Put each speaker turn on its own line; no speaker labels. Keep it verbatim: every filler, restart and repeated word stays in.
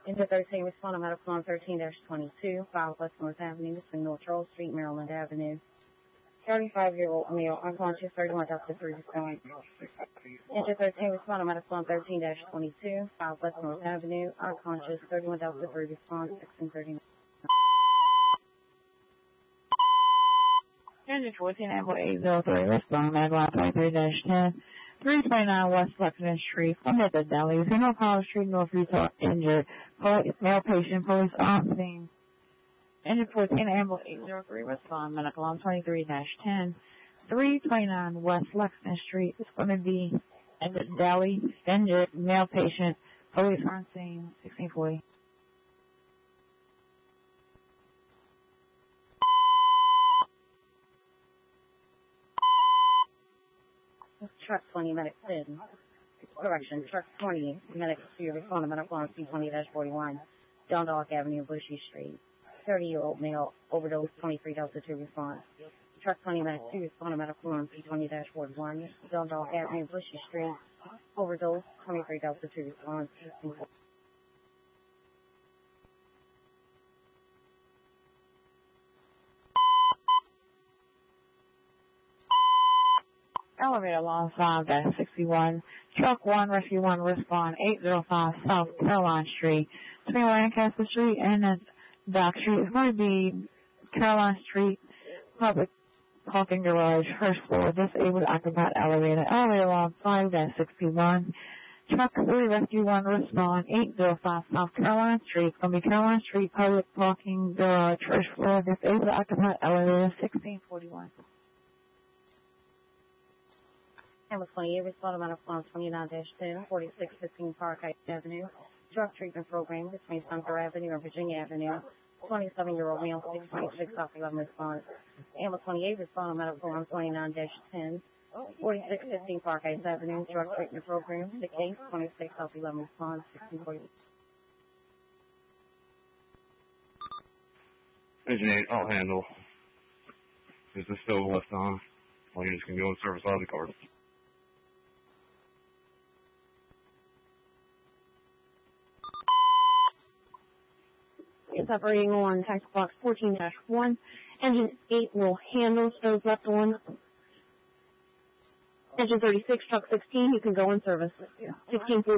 Into thirteen, respond on medical on thirteen dash twenty-two, five West North Avenue between North Charles Street, Maryland Avenue. thirty-five-year-old male, unconscious, thirty-one Delta three respond. Into thirteen, respond on medical on thirteen dash twenty-two, five West North Avenue, unconscious, thirty-one Delta three respond, sixteen thirty-nine.
Engine fourteen, Apple eight zero three, respond, medical twenty-three dash ten, three twenty-nine West Lexington Street, from at the Deli, Funeral College Street, North Utah, injured, male patient, police on scene. Engine fourteen, Amble eight zero three, respond, medical on twenty-three dash ten, three twenty-nine West Lexington Street. It's going to be at the Deli, injured, male patient, police on scene, sixteen forty.
Truck twenty, medic ten. Correction, truck twenty, medic two, respond to medical on C twenty dash forty-one, Dundalk Avenue, Bushy Street. thirty-year-old male, overdose, twenty-three Delta two response. Truck twenty, medic two, respond to medical on C twenty dash forty-one, Dundalk Avenue, Bushy Street. Overdose, twenty-three Delta two response.
Elevator along five dash sixty-one, truck one, rescue one, respond, eight oh five South Caroline Street, between Lancaster Street and Dock Street. It's going to be Caroline Street, public parking garage, first floor, disabled occupied elevator. Elevator along five dash sixty-one, truck three, rescue one, respond, eight oh five South Caroline Street, it's going to be Caroline Street, public parking garage, first floor, disabled occupied elevator, sixteen forty-one.
Number twenty-eight, respond to medical on twenty-nine dash ten, forty-six fifteen Park Avenue, drug treatment program between Sumter Avenue and Virginia Avenue. twenty-seven-year-old male, six twenty-six South eleven response. Amber twenty-eight, respond to medical on twenty-nine dash ten, forty-six fifteen Park Avenue, drug treatment program, the case, twenty-six South eleven response, sixteen forty.
Engine eight, I'll handle. Is this still left on? Well, you just can go and service all the cars.
It's operating on tax box fourteen dash one. Engine eight will handle, those left on. Engine thirty-six, truck sixteen, you can go in service. sixteen forty.